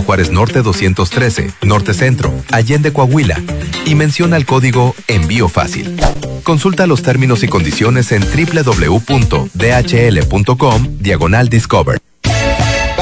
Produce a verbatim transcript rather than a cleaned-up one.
Juárez Norte doscientos trece, Norte Centro, Allende, Coahuila, y menciona el código Envío Fácil. Consulta los términos y condiciones en doble u doble u doble u punto d h l punto com diagonal Discover.